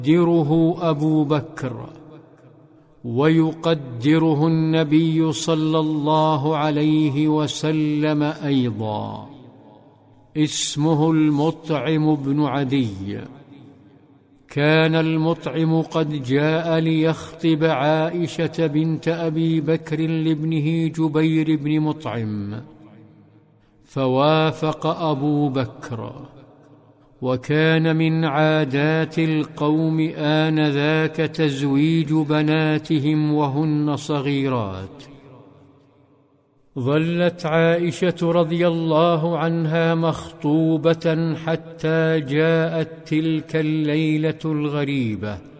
يقدره أبو بكر ويقدره النبي صلى الله عليه وسلم أيضا. اسمه المطعم بن عدي. كان المطعم قد جاء ليخطب عائشة بنت أبي بكر لابنه جبير بن مطعم، فوافق أبو بكر، وكان من عادات القوم آنذاك تزويج بناتهم وهن صغيرات. ظلت عائشة رضي الله عنها مخطوبة حتى جاءت تلك الليلة الغريبة